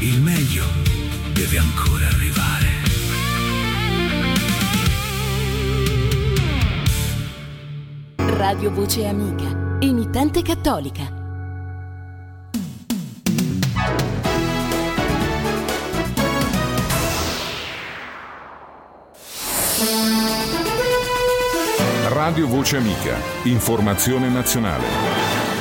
Il meglio deve ancora arrivare. Radio Voce Amica, emittente cattolica. Radio Voce Amica, informazione nazionale.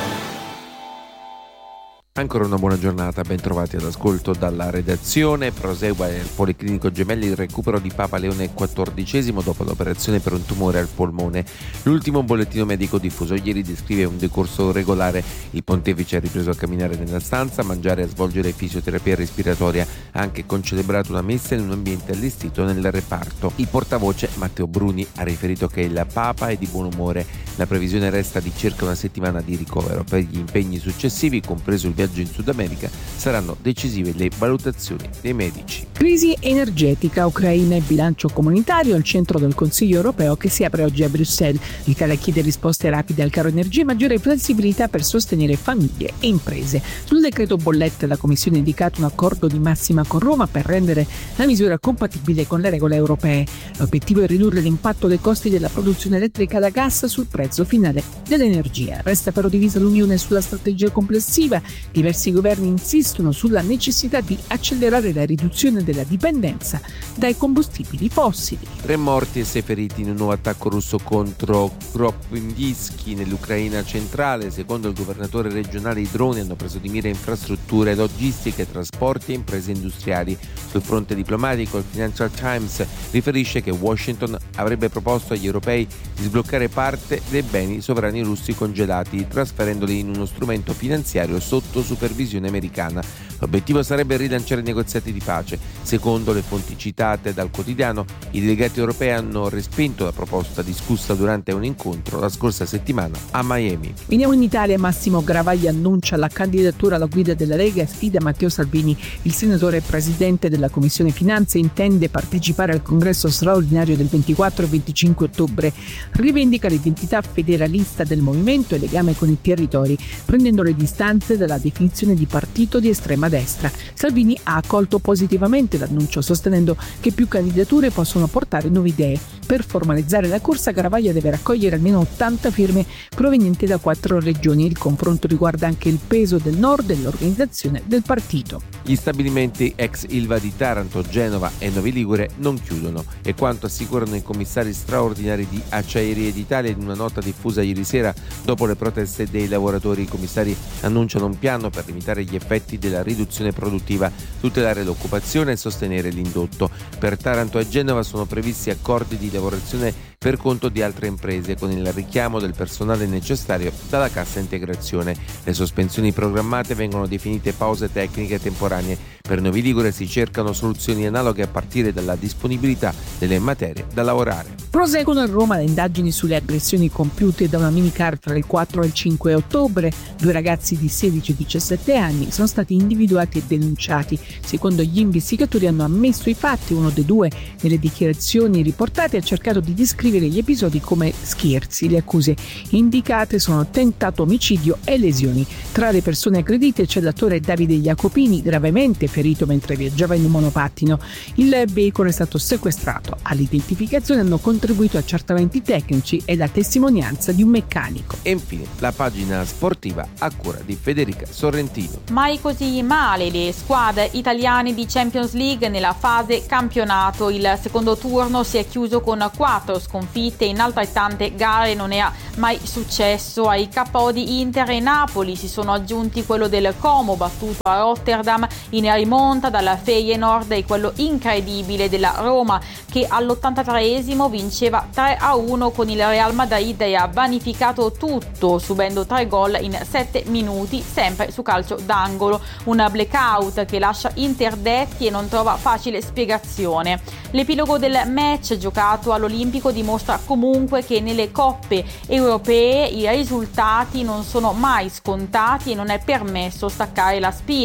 Ancora una buona giornata, ben trovati all'ascolto dalla redazione. Prosegue al Policlinico Gemelli il recupero di Papa Leone XIV dopo l'operazione per un tumore al polmone. L'ultimo bollettino medico diffuso ieri descrive un decorso regolare. Il pontefice ha ripreso a camminare nella stanza, a mangiare e a svolgere fisioterapia respiratoria. Ha anche concelebrato una messa in un ambiente allestito nel reparto. Il portavoce Matteo Bruni ha riferito che il Papa è di buon umore. La previsione resta di circa una settimana di ricovero. Per gli impegni successivi, compreso il viaggio in Sud America, saranno decisive le valutazioni dei medici. Crisi energetica, Ucraina e bilancio comunitario al centro del Consiglio europeo che si apre oggi a Bruxelles. L'Italia chiede risposte rapide al caro energia e maggiore flessibilità per sostenere famiglie e imprese. Sul decreto bollette la Commissione ha indicato un accordo di massima con Roma per rendere la misura compatibile con le regole europee. L'obiettivo è ridurre l'impatto dei costi della produzione elettrica da gas sul prezzo finale dell'energia. Resta però divisa l'Unione sulla strategia complessiva. Diversi governi insistono sulla necessità di accelerare la riduzione della dipendenza dai combustibili fossili. 3 morti e 6 feriti in un nuovo attacco russo contro Kropyvnytskyi nell'Ucraina centrale. Secondo il governatore regionale, i droni hanno preso di mira infrastrutture logistiche, trasporti e imprese industriali. Sul fronte diplomatico, il Financial Times riferisce che Washington avrebbe proposto agli europei di sbloccare parte dei beni sovrani russi congelati, trasferendoli in uno strumento finanziario sotto supervisione americana. L'obiettivo sarebbe rilanciare i negoziati di pace. Secondo le fonti citate dal quotidiano, i delegati europei hanno respinto la proposta discussa durante un incontro la scorsa settimana a Miami. Veniamo in Italia. Massimo Garavaglia annuncia la candidatura alla guida della Lega e sfida Matteo Salvini. Il senatore e presidente della Commissione Finanze intende partecipare al congresso straordinario del 24 e 25 ottobre. Rivendica l'identità federalista del movimento e legame con i territori, prendendo le distanze dalla definizione di partito di estrema destra. Salvini ha accolto positivamente l'annuncio, sostenendo che più candidature possono portare nuove idee. Per formalizzare la corsa, Garavaglia deve raccogliere almeno 80 firme provenienti da 4 regioni. Il confronto riguarda anche il peso del nord e l'organizzazione del partito. Gli stabilimenti ex Ilva di Taranto, Genova e Novi Ligure non chiudono, e quanto assicurano i commissari straordinari di Acciaierie d'Italia in una nota diffusa ieri sera dopo le proteste dei lavoratori. I commissari annunciano un piano per limitare gli effetti della riduzione produttiva, tutelare l'occupazione e sostenere l'indotto. Per Taranto e Genova sono previsti accordi di lavorazione per conto di altre imprese, con il richiamo del personale necessario dalla cassa integrazione. Le sospensioni programmate vengono definite pause tecniche temporanee. Per Novi Ligure si cercano soluzioni analoghe a partire dalla disponibilità delle materie da lavorare. Proseguono a Roma le indagini sulle aggressioni compiute da una minicar tra il 4 e il 5 ottobre. 2 ragazzi di 16 e 17 anni sono stati individuati e denunciati. Secondo gli investigatori hanno ammesso i fatti. Uno dei 2, nelle dichiarazioni riportate, ha cercato di descrivere gli episodi come scherzi. Le accuse indicate sono tentato omicidio e lesioni. Tra le persone aggredite c'è l'attore Davide Jacopini, gravemente ferito mentre viaggiava in un monopattino. Il veicolo è stato sequestrato. All'identificazione hanno contribuito accertamenti tecnici e la testimonianza di un meccanico. E infine la pagina sportiva a cura di Federica Sorrentino. Mai così male le squadre italiane di Champions League nella fase campionato. Il secondo turno si è chiuso con 4 sconfitte in altrettante gare. Non era mai successo. Ai KO di Inter e Napoli si sono aggiunti quello del Como battuto a Rotterdam in rimonta dalla Feyenoord e quello incredibile della Roma che all'83esimo vinceva 3-1 con il Real Madrid e ha vanificato tutto subendo 3 gol in 7 minuti sempre su calcio d'angolo. Un blackout che lascia interdetti e non trova facile spiegazione. L'epilogo del match giocato all'Olimpico dimostra comunque che nelle coppe europee i risultati non sono mai scontati e non è permesso staccare la spina.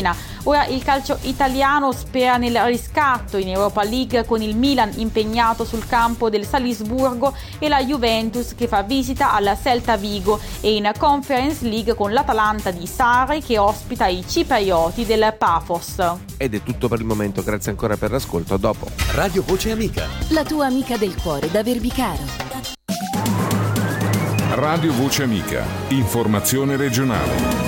Ora il calcio italiano spera nel riscatto in Europa League con il Milan impegnato sul campo del Salisburgo e la Juventus che fa visita al Celta Vigo, e in Conference League con l'Atalanta di Sarri che ospita i ciprioti del Paphos. Ed è tutto per il momento, grazie ancora per l'ascolto, a dopo. Radio Voce Amica. La tua amica del cuore da Verbicaro. Radio Voce Amica, informazione regionale.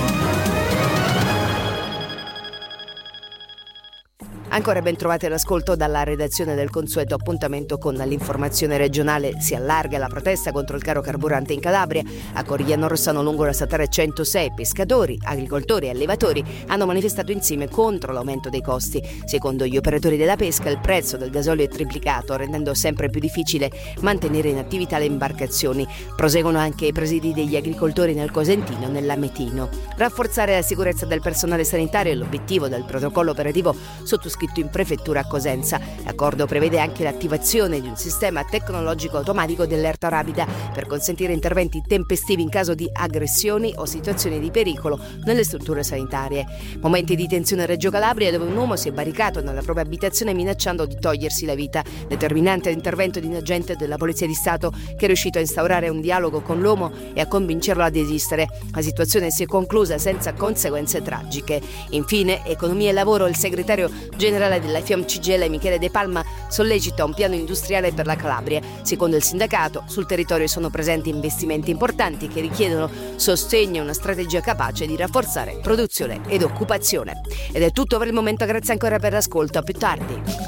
Ancora ben trovate all'ascolto dalla redazione del consueto appuntamento con l'informazione regionale. Si allarga la protesta contro il caro carburante in Calabria. A Corigliano Rossano lungo la statale 106 pescatori, agricoltori e allevatori hanno manifestato insieme contro l'aumento dei costi. Secondo gli operatori della pesca il prezzo del gasolio è triplicato, rendendo sempre più difficile mantenere in attività le imbarcazioni. Proseguono anche i presidi degli agricoltori nel Cosentino e nell'Ametino. Rafforzare la sicurezza del personale sanitario è l'obiettivo del protocollo operativo sottoscritto in prefettura a Cosenza. L'accordo prevede anche l'attivazione di un sistema tecnologico automatico di allerta rapida per consentire interventi tempestivi in caso di aggressioni o situazioni di pericolo nelle strutture sanitarie. Momenti di tensione a Reggio Calabria, dove un uomo si è barricato nella propria abitazione minacciando di togliersi la vita. Determinante l'intervento di un agente della Polizia di Stato che è riuscito a instaurare un dialogo con l'uomo e a convincerlo a desistere. La situazione si è conclusa senza conseguenze tragiche. Infine, economia e lavoro, il segretario generale della FIOM CGIL Michele De Palma sollecita un piano industriale per la Calabria. Secondo il sindacato, sul territorio sono presenti investimenti importanti che richiedono sostegno e una strategia capace di rafforzare produzione ed occupazione. Ed è tutto per il momento, grazie ancora per l'ascolto, a più tardi.